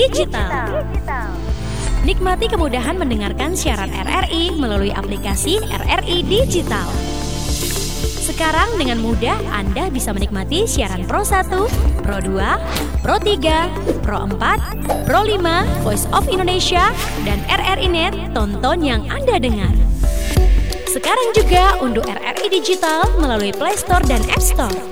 Digital. Nikmati kemudahan mendengarkan siaran RRI melalui aplikasi RRI Digital. Sekarang dengan mudah Anda bisa menikmati siaran Pro 1, Pro 2, Pro 3, Pro 4, Pro 5, Voice of Indonesia, dan RRI Net, tonton yang Anda dengar. Sekarang juga unduh RRI Digital melalui Play Store dan App Store.